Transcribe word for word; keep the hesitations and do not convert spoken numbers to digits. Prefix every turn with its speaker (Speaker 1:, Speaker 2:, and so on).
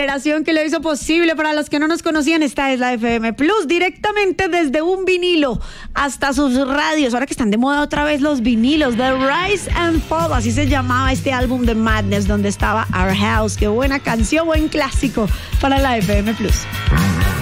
Speaker 1: generación que lo hizo posible. Para los que no nos conocían, esta es la F M Plus, directamente desde un vinilo hasta sus radios. Ahora que están de moda otra vez los vinilos, The Rise and Fall, así se llamaba este álbum de Madness, donde estaba Our House. Qué buena canción, buen clásico para la F M Plus.